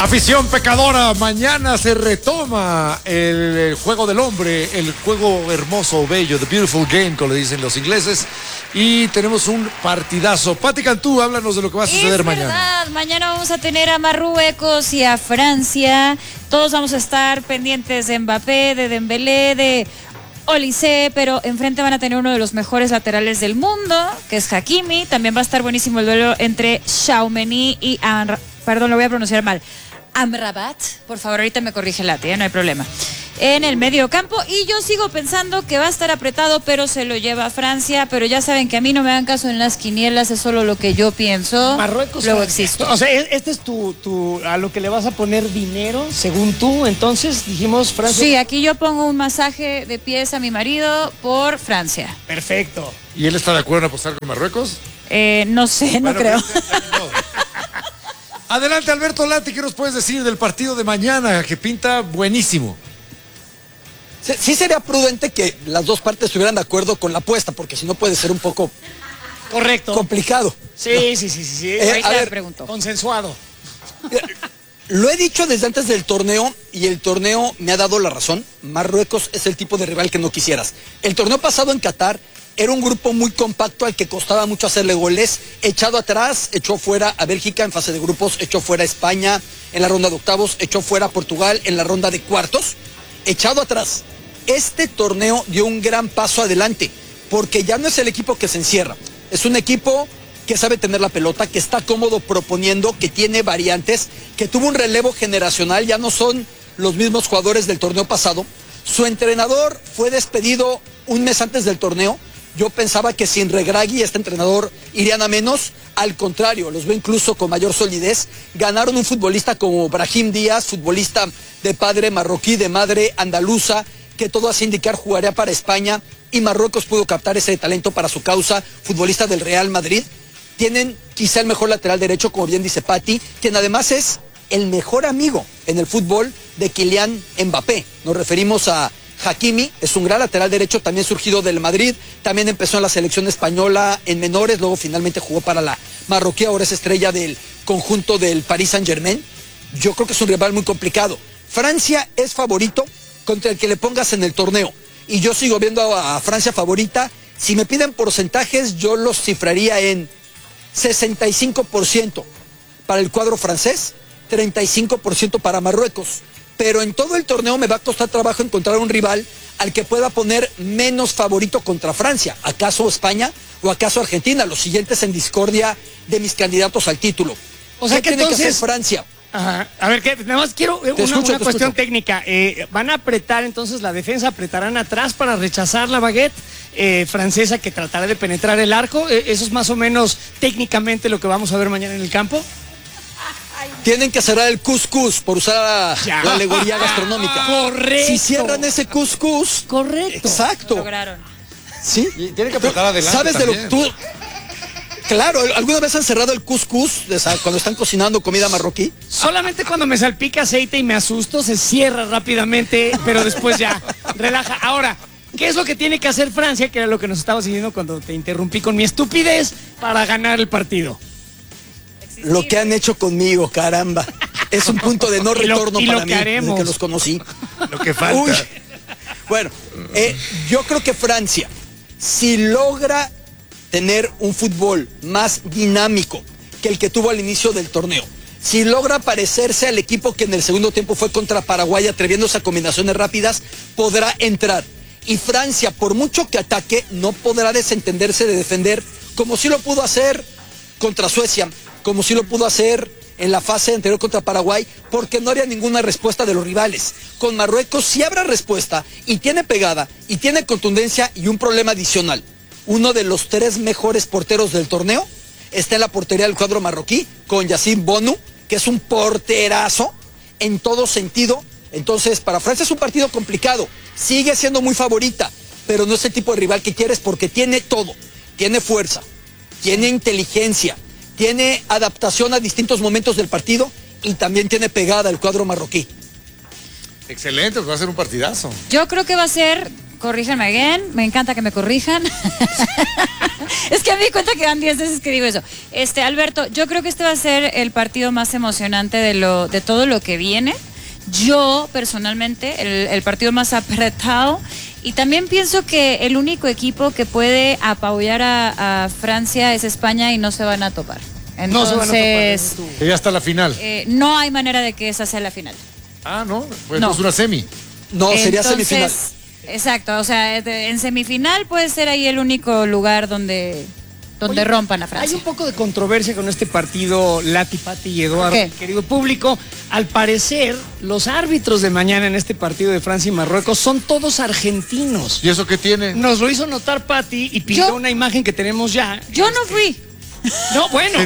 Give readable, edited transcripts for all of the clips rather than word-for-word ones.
Afición pecadora, mañana se retoma el juego del hombre, el juego hermoso, bello, the beautiful game, como le dicen los ingleses, y tenemos un partidazo. Pati Cantú, háblanos de lo que va a suceder mañana. Mañana vamos a tener a Marruecos y a Francia. Todos vamos a estar pendientes de Mbappé, de Dembélé, de Olise, pero enfrente van a tener uno de los mejores laterales del mundo, que es Hakimi. También va a estar buenísimo el duelo entre Tchouaméni y perdón, lo voy a pronunciar mal. Amrabat, por favor, ahorita me corrige Lati, no hay problema. En el medio campo, y yo sigo pensando que va a estar apretado, pero se lo lleva Francia, pero ya saben que a mí no me dan caso en las quinielas, es solo lo que yo pienso. Marruecos, luego existo. O sea, este es a lo que le vas a poner dinero, según tú, entonces dijimos Francia. Sí, aquí yo pongo un masaje de pies a mi marido por Francia. Perfecto. ¿Y él está de acuerdo en apostar con Marruecos? No sé, no creo. Adelante, Alberto Lati, ¿qué nos puedes decir del partido de mañana, que pinta buenísimo? Sí sería prudente que las dos partes estuvieran de acuerdo con la apuesta, porque si no puede ser un poco correcto, complicado. Sí, ¿no? sí. A ver, pregunto. Consensuado. Lo he dicho desde antes del torneo y el torneo me ha dado la razón. Marruecos es el tipo de rival que no quisieras. El torneo pasado en Qatar era un grupo muy compacto al que costaba mucho hacerle goles. Echado atrás, echó fuera a Bélgica en fase de grupos, echó fuera a España en la ronda de octavos, echó fuera a Portugal en la ronda de cuartos. Echado atrás. Este torneo dio un gran paso adelante, porque ya no es el equipo que se encierra. Es un equipo que sabe tener la pelota, que está cómodo proponiendo, que tiene variantes, que tuvo un relevo generacional, ya no son los mismos jugadores del torneo pasado. Su entrenador fue despedido un mes antes del torneo. Yo pensaba que sin Regragui este entrenador irían a menos. Al contrario, los veo incluso con mayor solidez. Ganaron un futbolista como Brahim Díaz, futbolista de padre marroquí, de madre andaluza, que todo hace indicar jugaría para España, y Marruecos pudo captar ese talento para su causa, futbolista del Real Madrid. Tienen quizá el mejor lateral derecho, como bien dice Pati, quien además es el mejor amigo en el fútbol de Kylian Mbappé. Nos referimos a Hakimi, es un gran lateral derecho, también surgido del Madrid, también empezó en la selección española en menores, luego finalmente jugó para la marroquí, ahora es estrella del conjunto del Paris Saint-Germain. Yo creo que es un rival muy complicado. Francia es favorito contra el que le pongas en el torneo, y yo sigo viendo a Francia favorita. Si me piden porcentajes, yo los cifraría en 65% para el cuadro francés, 35% para Marruecos. Pero en todo el torneo me va a costar trabajo encontrar un rival al que pueda poner menos favorito contra Francia. ¿Acaso España o acaso Argentina? Los siguientes en discordia de mis candidatos al título. O sea, ¿Qué tiene que hacer Francia? Ajá. A ver, nada más quiero una cuestión técnica. ¿Van a apretar entonces la defensa? ¿Apretarán atrás para rechazar la baguette francesa que tratará de penetrar el arco? ¿Eso es más o menos técnicamente lo que vamos a ver mañana en el campo? Tienen que cerrar el couscous, por usar la alegoría gastronómica. Correcto. Si cierran ese couscous. Correcto. Exacto. Lo lograron. Sí. Y tienen que apretar adelante. ¿Sabes también. de lo que tú? Claro, ¿alguna vez han cerrado el couscous cuando están cocinando comida marroquí? Solamente cuando me salpica aceite y me asusto, se cierra rápidamente, pero después ya relaja. Ahora, ¿qué es lo que tiene que hacer Francia? Que era lo que nos estabas diciendo cuando te interrumpí con mi estupidez para ganar el partido. Lo que han hecho conmigo, caramba. Es un punto de no retorno para mí, desde que los conocí. Lo que falta. Uy. Bueno, yo creo que Francia, si logra tener un fútbol más dinámico que el que tuvo al inicio del torneo, si logra parecerse al equipo que en el segundo tiempo fue contra Paraguay, atreviéndose a combinaciones rápidas, podrá entrar. Y Francia, por mucho que ataque, no podrá desentenderse de defender, como sí lo pudo hacer contra Suecia, como sí lo pudo hacer en la fase anterior contra Paraguay, porque no haría ninguna respuesta de los rivales. Con Marruecos sí habrá respuesta, y tiene pegada, y tiene contundencia, y un problema adicional. Uno de los 3 mejores porteros del torneo está en la portería del cuadro marroquí, con Yassine Bonu, que es un porterazo en todo sentido. Entonces, para Francia es un partido complicado. Sigue siendo muy favorita, pero no es el tipo de rival que quieres, porque tiene todo. Tiene fuerza, tiene inteligencia, tiene adaptación a distintos momentos del partido, y también tiene pegada el cuadro marroquí. Excelente, pues va a ser un partidazo. Yo creo que va a ser corríjanme again, me encanta que me corrijan. Es que me di cuenta que van 10 veces que digo eso. Alberto, yo creo que este va a ser el partido más emocionante de todo lo que viene. Yo, personalmente, el partido más apretado. Y también pienso que el único equipo que puede apabullar a Francia es España y no se van a topar. Entonces, ya está la final. No hay manera de que esa sea la final. Ah, ¿no? Pues no. Es una semi. No, sería semifinal. Exacto, o sea, en semifinal puede ser ahí el único lugar donde rompan a Francia. Hay un poco de controversia con este partido, Lati, Pati y Eduardo, querido público. Al parecer, los árbitros de mañana en este partido de Francia y Marruecos son todos argentinos. ¿Y eso qué tiene? Nos lo hizo notar Pati y pidió una imagen que tenemos ya. Yo no fui. No, bueno.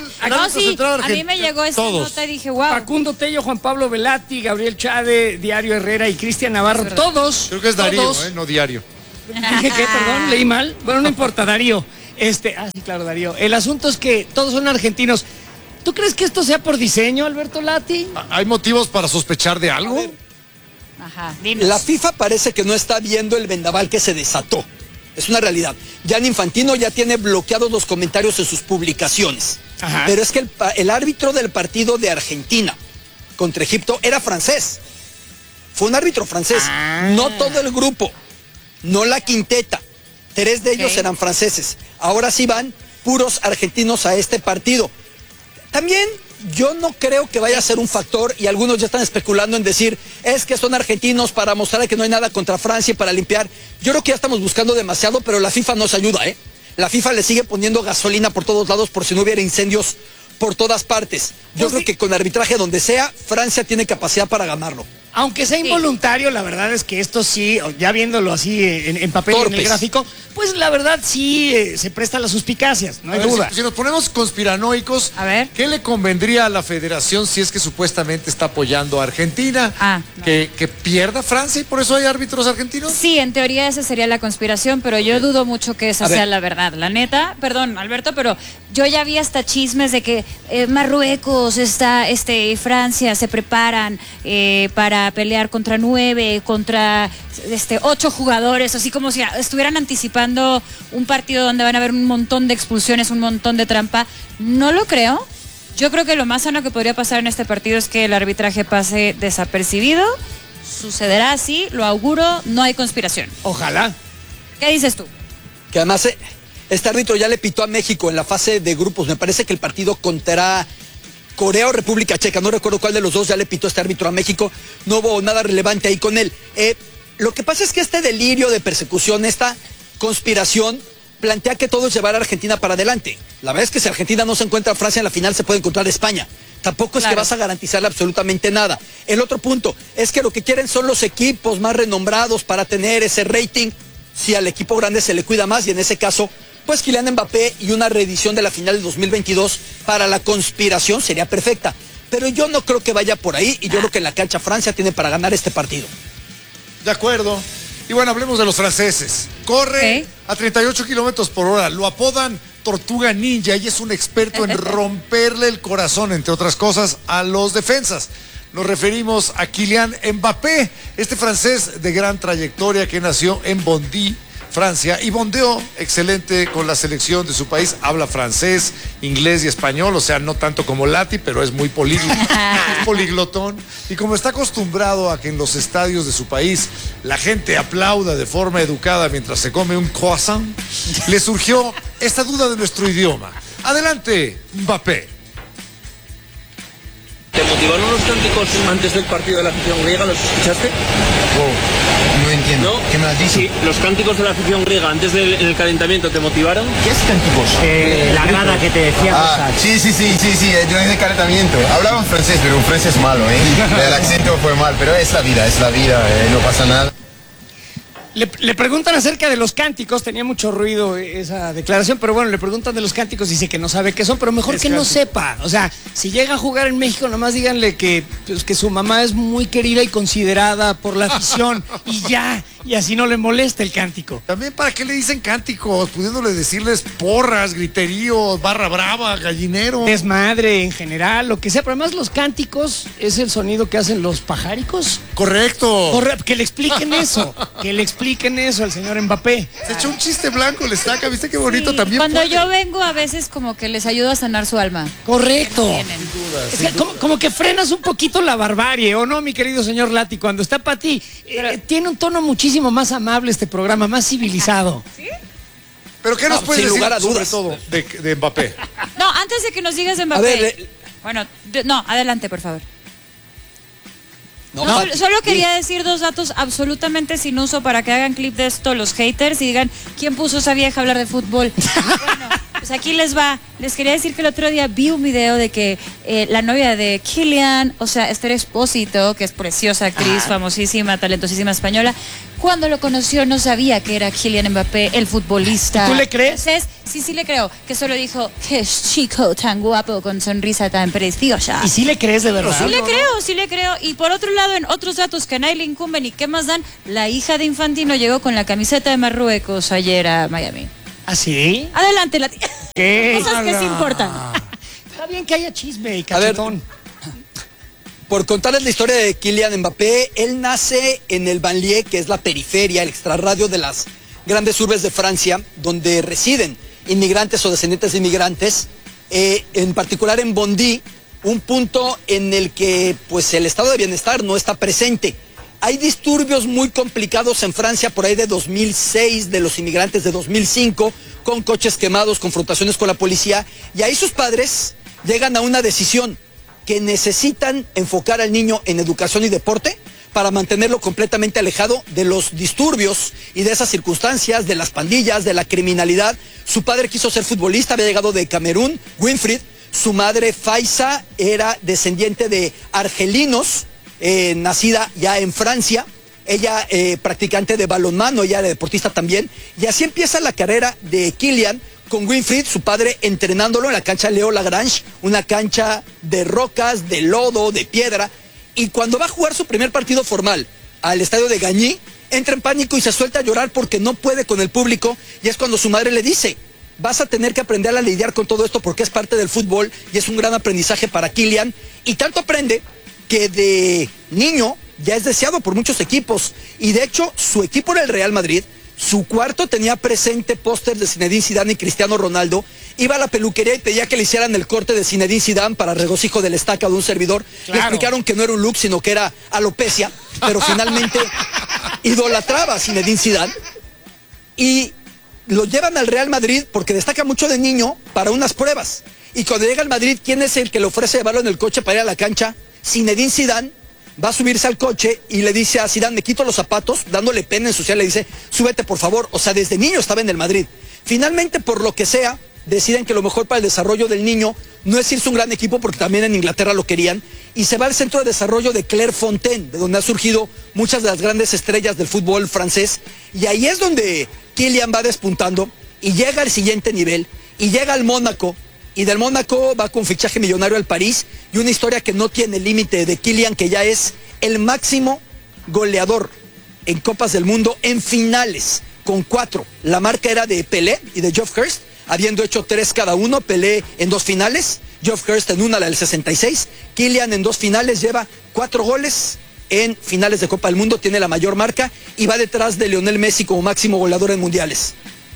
A mí me llegó esa nota y dije, wow. Facundo Tello, Juan Pablo Velati, Gabriel Chade, Diario Herrera y Cristian Navarro, todos. Creo que es Darío, no Diario. Dije que, perdón, leí mal. Bueno, no importa, Darío. Sí, claro, Darío. El asunto es que todos son argentinos. ¿Tú crees que esto sea por diseño, Alberto Lati? ¿Hay motivos para sospechar de algo? Ajá, dinos. La FIFA parece que no está viendo el vendaval que se desató. Es una realidad. Gianni Infantino ya tiene bloqueados los comentarios en sus publicaciones. Ajá. Pero es que el árbitro del partido de Argentina contra Egipto era francés. Fue un árbitro francés. No todo el grupo, no la quinteta. 3 de ellos eran franceses. Ahora sí van puros argentinos a este partido. También yo no creo que vaya a ser un factor, y algunos ya están especulando en decir, es que son argentinos para mostrar que no hay nada contra Francia y para limpiar. Yo creo que ya estamos buscando demasiado, pero la FIFA nos ayuda, ¿eh? La FIFA le sigue poniendo gasolina por todos lados por si no hubiera incendios por todas partes. Yo creo que con arbitraje donde sea, Francia tiene capacidad para ganarlo. Aunque sea involuntario, la verdad es que esto sí, ya viéndolo así en papel y en el gráfico, pues la verdad sí se presta a las suspicacias, no hay duda. Si nos ponemos conspiranoicos, ¿qué le convendría a la federación si es que supuestamente está apoyando a Argentina? ¿Que pierda Francia y por eso hay árbitros argentinos? Sí, en teoría esa sería la conspiración, pero yo dudo mucho que esa sea la verdad. La neta, perdón, Alberto, pero yo ya vi hasta chismes de que Marruecos, Francia se preparan para pelear contra 9, contra 8 jugadores, así como si estuvieran anticipando un partido donde van a haber un montón de expulsiones, un montón de trampa. No lo creo. Yo creo que lo más sano que podría pasar en este partido es que el arbitraje pase desapercibido. Sucederá así, lo auguro, no hay conspiración. Ojalá. ¿Qué dices tú? Que además este árbitro ya le pitó a México en la fase de grupos. Me parece que el partido contra Corea o República Checa, no recuerdo cuál de los dos, ya le pitó este árbitro a México. No hubo nada relevante ahí con él. Lo que pasa es que este delirio de persecución, esta conspiración, plantea que todo es llevar a Argentina para adelante. La verdad es que si Argentina no se encuentra a Francia en la final, se puede encontrar a España. Tampoco es que vas a garantizarle absolutamente nada. El otro punto es que lo que quieren son los equipos más renombrados para tener ese rating. Si al equipo grande se le cuida más, y en ese caso, pues Kylian Mbappé y una reedición de la final del 2022 para la conspiración sería perfecta. Pero yo no creo que vaya por ahí, y yo creo que en la cancha Francia tiene para ganar este partido. De acuerdo. Y bueno, hablemos de los franceses. Corre a 38 kilómetros por hora. Lo apodan Tortuga Ninja y es un experto en romperle el corazón, entre otras cosas, a los defensas. Nos referimos a Kylian Mbappé, este francés de gran trayectoria que nació en Bondy, Francia, y bondeó excelente con la selección de su país. Habla francés, inglés y español, o sea, no tanto como Lati, pero es muy poliglotón. Y como está acostumbrado a que en los estadios de su país la gente aplauda de forma educada mientras se come un croissant, le surgió esta duda de nuestro idioma. Adelante, Mbappé. ¿Te motivaron los cánticos antes del partido de la afición griega? ¿Los escuchaste? No entiendo. ¿No? ¿Qué me has dicho? Sí, los cánticos de la afición griega antes del calentamiento, ¿te motivaron? ¿Qué es cánticos? La grada que te decía cosas. Sí, yo en el calentamiento. Hablaban francés, pero un francés malo, ¿eh? El acento fue mal, pero es la vida, no pasa nada. Le preguntan acerca de los cánticos, tenía mucho ruido esa declaración, pero bueno, le preguntan de los cánticos, dice que no sabe qué son, pero mejor que no sepa. O sea, si llega a jugar en México, nomás díganle que su mamá es muy querida y considerada por la afición, y ya, y así no le molesta el cántico. También, ¿para qué le dicen cánticos? Pudiéndole decirles porras, griteríos, barra brava, gallinero. Desmadre en general, lo que sea. Pero además los cánticos es el sonido que hacen los pajáricos. Correcto. Que le expliquen eso. Que le expliquen eso al señor Mbappé. Se echó un chiste blanco, le saca, ¿viste qué bonito? Sí, también? cuando yo vengo a veces como que les ayudo a sanar su alma. Correcto. Tienen. Es que como que frenas un poquito la barbarie, ¿o no, mi querido señor Lati? Cuando está Pati, tiene un tono muchísimo más amable este programa, más civilizado. ¿Sí? ¿Pero qué nos puedes sin decir lugar a sobre dudas. todo de Mbappé? No, antes de que nos digas de Mbappé. ver, Bueno, no, adelante, por favor. No, No, Pati, solo quería decir dos datos absolutamente sin uso para que hagan clip de esto los haters y digan, ¿quién puso a esa vieja a hablar de fútbol? Bueno, pues aquí les va. Les quería decir que el otro día vi un video de que la novia de Kylian, o sea, Esther Expósito, que es preciosa actriz, famosísima, talentosísima española, cuando lo conoció no sabía que era Kylian Mbappé, el futbolista. ¿Tú le crees? Entonces, sí le creo. Que solo dijo, qué chico tan guapo, con sonrisa tan preciosa. ¿Y sí le crees de verdad? Sí le creo. Y por otro lado, en otros datos que a nadie le incumben y qué más dan, la hija de Infantino llegó con la camiseta de Marruecos ayer a Miami. ¿Ah, sí? Adelante, la tía. ¿Qué? Cosas que se importan. Está bien que haya chisme y A ver, cachetón. por contarles la historia de Kylian Mbappé, él nace en el Banlieue, que es la periferia, el extrarradio de las grandes urbes de Francia, donde residen inmigrantes o descendientes de inmigrantes, en particular en Bondy, un punto en el que pues el estado de bienestar no está presente. Hay disturbios muy complicados en Francia por ahí de 2006, de los inmigrantes de 2005, con coches quemados, confrontaciones con la policía, y ahí sus padres llegan a una decisión, que necesitan enfocar al niño en educación y deporte para mantenerlo completamente alejado de los disturbios y de esas circunstancias, de las pandillas, de la criminalidad. Su padre quiso ser futbolista, había llegado de Camerún, Winfried. Su madre, Faisa, era descendiente de argelinos, nacida ya en Francia. Ella practicante de balonmano, ella era deportista también. Y así empieza la carrera de Kylian, con Winfried, su padre, entrenándolo en la cancha Leo Lagrange, una cancha de rocas, de lodo, de piedra. Y cuando va a jugar su primer partido formal al estadio de Gagny, entra en pánico y se suelta a llorar porque no puede con el público. Y es cuando su madre le dice, vas a tener que aprender a lidiar con todo esto porque es parte del fútbol y es un gran aprendizaje para Kylian. Y tanto aprende que de niño ya es deseado por muchos equipos. Y de hecho, su equipo era el Real Madrid. Su cuarto tenía presente póster de Zinedine Zidane y Cristiano Ronaldo. Iba a la peluquería y pedía que le hicieran el corte de Zinedine Zidane para regocijo del estaca de un servidor. Claro. Le explicaron que no era un look, sino que era alopecia. Pero finalmente idolatraba a Zinedine Zidane. Y lo llevan al Real Madrid porque destaca mucho de niño para unas pruebas. Y cuando llega al Madrid, ¿quién es el que le ofrece llevarlo en el coche para ir a la cancha? Zinedine Zidane. Va a subirse al coche y le dice a Zidane, me quito los zapatos, dándole pena en social, le dice, súbete por favor. O sea, desde niño estaba en el Madrid. Finalmente, por lo que sea, deciden que lo mejor para el desarrollo del niño no es irse a un gran equipo, porque también en Inglaterra lo querían, y se va al centro de desarrollo de Clairefontaine, de donde han surgido muchas de las grandes estrellas del fútbol francés, y ahí es donde Kylian va despuntando, y llega al siguiente nivel, y llega al Mónaco, y del Mónaco va con fichaje millonario al París, y una historia que no tiene límite de Kylian, que ya es el máximo goleador en Copas del Mundo en finales, con 4. La marca era de Pelé y de Geoff Hurst, habiendo hecho 3 cada uno. Pelé en 2 finales, Geoff Hurst en una, la del 66. Kylian en 2 finales lleva 4 goles en finales de Copa del Mundo, tiene la mayor marca y va detrás de Lionel Messi como máximo goleador en mundiales.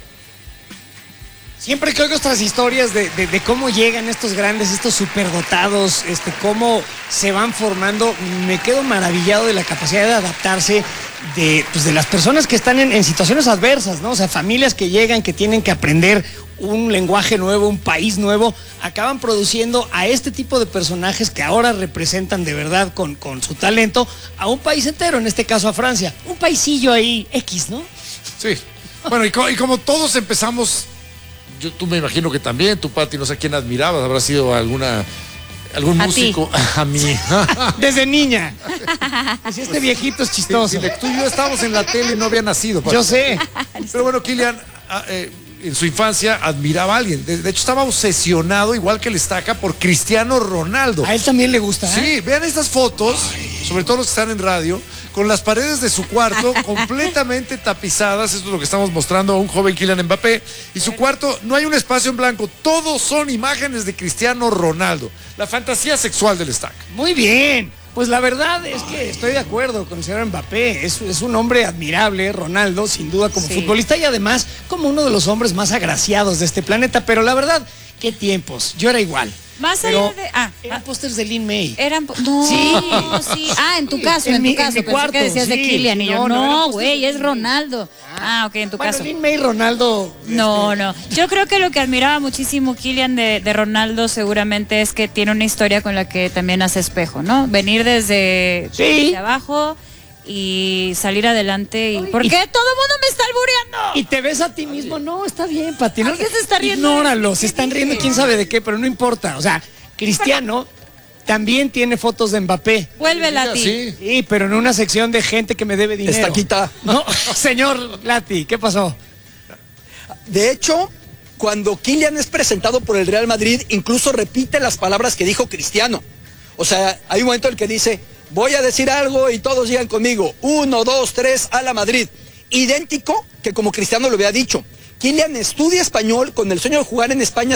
Siempre que oigo estas historias de cómo llegan estos grandes, estos superdotados, cómo se van formando, me quedo maravillado de la capacidad de adaptarse de las personas que están en situaciones adversas, ¿no? O sea, familias que llegan, que tienen que aprender un lenguaje nuevo, un país nuevo, acaban produciendo a este tipo de personajes que ahora representan de verdad con su talento a un país entero, en este caso a Francia. Un paisillo ahí X, ¿no? Sí. Bueno, y como todos empezamos... tú me imagino que también, tú, Pati, no sé a quién admirabas, habrá sido algún músico. A mí. Desde niña. Si este viejito es chistoso. Tú y yo estábamos en la tele y no había nacido, Pati. Yo sé. Pero bueno, Kylian, en su infancia admiraba a alguien. De hecho, estaba obsesionado, igual que el Estaca, por Cristiano Ronaldo. A él también le gusta. Sí, vean estas fotos, sobre todo los que están en radio, con las paredes de su cuarto completamente tapizadas. Esto es lo que estamos mostrando a un joven Kylian Mbappé. Y su cuarto, no hay un espacio en blanco. Todos son imágenes de Cristiano Ronaldo. La fantasía sexual del Stack. Muy bien. Pues la verdad es que estoy de acuerdo con el señor Mbappé. Es un hombre admirable, Ronaldo, sin duda como futbolista y además como uno de los hombres más agraciados de este planeta. Pero la verdad, qué tiempos. Yo era igual. Más allá de... eran pósters de Lin May. No, sí. Sí. En tu caso, en mi pensé cuarto, que decías de Kylian y yo, no, güey, es Ronaldo. Ok, en tu caso. Lin May, Ronaldo. No. Yo creo que lo que admiraba muchísimo Kylian de Ronaldo seguramente es que tiene una historia con la que también hace espejo, ¿no? Venir desde abajo y salir adelante. ¿Por qué todo el mundo me está albureando? Y te ves a ti mismo. No, está bien, Pati. No, ¿Alguien se está riendo? Ignóralo, se están riendo quién sabe de qué, pero no importa. O sea, Cristiano también tiene fotos de Mbappé. Vuelve Lati. Sí, pero en una sección de gente que me debe dinero. Está quita. No, señor Lati, ¿qué pasó? De hecho, cuando Kylian es presentado por el Real Madrid, incluso repite las palabras que dijo Cristiano. O sea, hay un momento en el que dice, voy a decir algo y todos digan conmigo, 1, 2, 3, a la Madrid. Idéntico que como Cristiano lo había dicho. Kylian estudia español con el sueño de jugar en España